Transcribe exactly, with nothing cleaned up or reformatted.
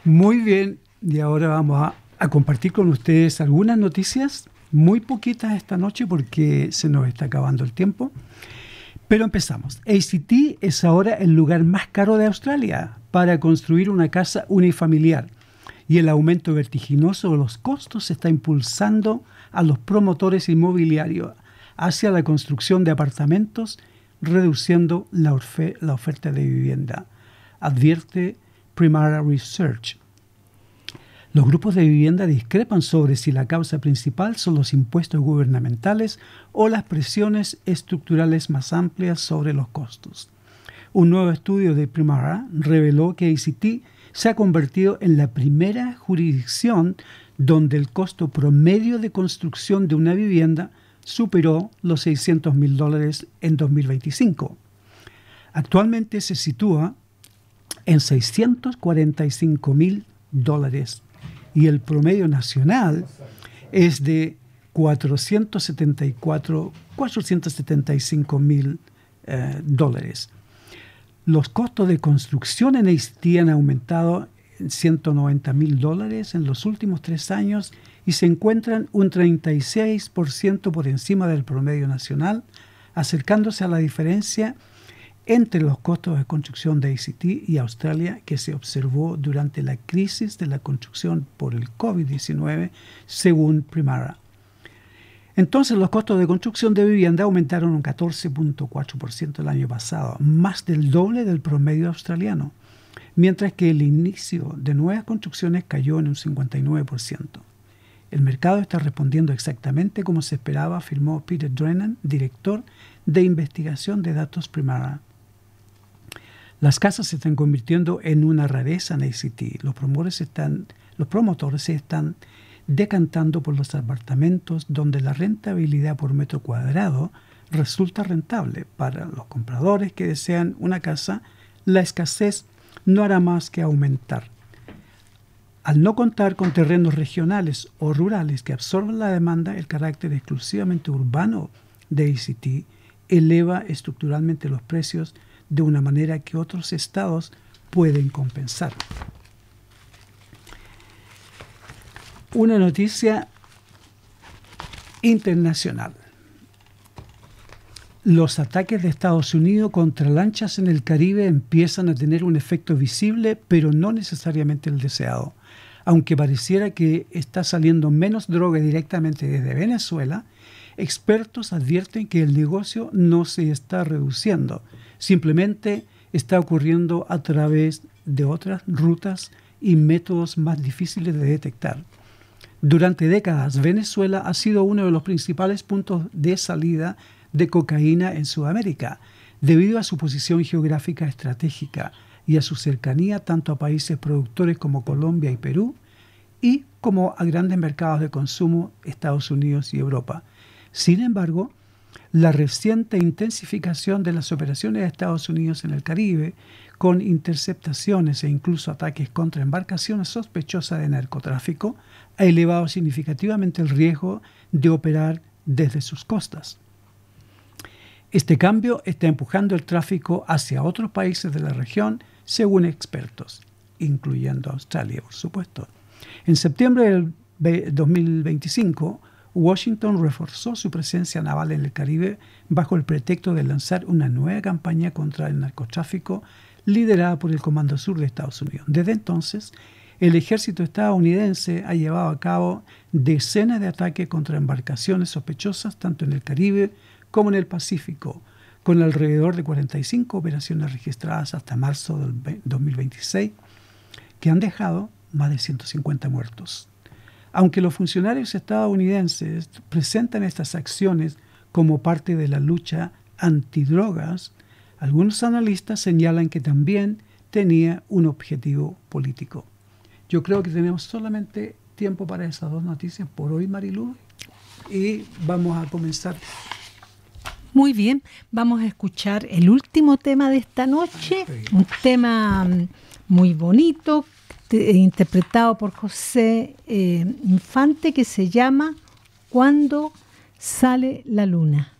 Muy bien, y ahora vamos a, a compartir con ustedes algunas noticias, muy poquitas esta noche porque se nos está acabando el tiempo. Pero empezamos. A C T es ahora el lugar más caro de Australia para construir una casa unifamiliar, y el aumento vertiginoso de los costos está impulsando a los promotores inmobiliarios hacia la construcción de apartamentos, reduciendo la, orfe- la oferta de vivienda, advierte Primara Research. Los grupos de vivienda discrepan sobre si la causa principal son los impuestos gubernamentales o las presiones estructurales más amplias sobre los costos. Un nuevo estudio de Primara reveló que A C T se ha convertido en la primera jurisdicción donde el costo promedio de construcción de una vivienda superó los seiscientos mil dólares en dos mil veinticinco. Actualmente se sitúa en seiscientos cuarenta y cinco mil dólares y el promedio nacional es de cuatrocientos setenta y cuatro, cuatrocientos setenta y cinco mil eh, dólares. Los costos de construcción en A C T han aumentado en ciento noventa mil dólares en los últimos tres años y se encuentran un treinta y seis por ciento por encima del promedio nacional, acercándose a la diferencia entre los costos de construcción de A C T y Australia que se observó durante la crisis de la construcción por el COVID diecinueve, según Primara. Entonces, los costos de construcción de vivienda aumentaron un catorce punto cuatro por ciento el año pasado, más del doble del promedio australiano, mientras que el inicio de nuevas construcciones cayó en un cincuenta y nueve por ciento. El mercado está respondiendo exactamente como se esperaba, afirmó Peter Drennan, director de investigación de datos Primara. Las casas se están convirtiendo en una rareza en A C T. Los promotores están, los promotores se están decantando por los apartamentos donde la rentabilidad por metro cuadrado resulta rentable. Para los compradores que desean una casa, la escasez no hará más que aumentar. Al no contar con terrenos regionales o rurales que absorban la demanda, el carácter exclusivamente urbano de A C T eleva estructuralmente los precios de una manera que otros estados pueden compensar. Una noticia internacional. Los ataques de Estados Unidos contra lanchas en el Caribe empiezan a tener un efecto visible, pero no necesariamente el deseado. Aunque pareciera que está saliendo menos droga directamente desde Venezuela, expertos advierten que el negocio no se está reduciendo, simplemente está ocurriendo a través de otras rutas y métodos más difíciles de detectar. Durante décadas, Venezuela ha sido uno de los principales puntos de salida de cocaína en Sudamérica, debido a su posición geográfica estratégica y a su cercanía tanto a países productores como Colombia y Perú, y como a grandes mercados de consumo, Estados Unidos y Europa. Sin embargo, la reciente intensificación de las operaciones de Estados Unidos en el Caribe, con interceptaciones e incluso ataques contra embarcaciones sospechosas de narcotráfico, ha elevado significativamente el riesgo de operar desde sus costas. Este cambio está empujando el tráfico hacia otros países de la región, según expertos, incluyendo Australia, por supuesto. En septiembre del dos mil veinticinco, Washington reforzó su presencia naval en el Caribe bajo el pretexto de lanzar una nueva campaña contra el narcotráfico liderada por el Comando Sur de Estados Unidos. Desde entonces, el ejército estadounidense ha llevado a cabo decenas de ataques contra embarcaciones sospechosas tanto en el Caribe como en el Pacífico, con alrededor de cuarenta y cinco operaciones registradas hasta marzo del dos mil veintiséis, que han dejado más de ciento cincuenta muertos. Aunque los funcionarios estadounidenses presentan estas acciones como parte de la lucha antidrogas, algunos analistas señalan que también tenía un objetivo político. Yo creo que tenemos solamente tiempo para esas dos noticias por hoy, Marilu, y vamos a comenzar. Muy bien, vamos a escuchar el último tema de esta noche, un tema muy bonito, interpretado por José eh, Infante, que se llama Cuando sale la luna.